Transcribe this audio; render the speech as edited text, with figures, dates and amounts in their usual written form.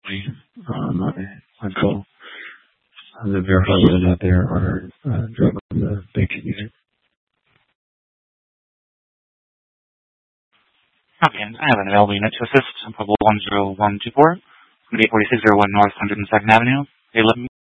until the verify whether or not there are drugs on the banking unit. Okay, I have an available unit to assist. Probable 10124, 484601 North 102nd Avenue. They let me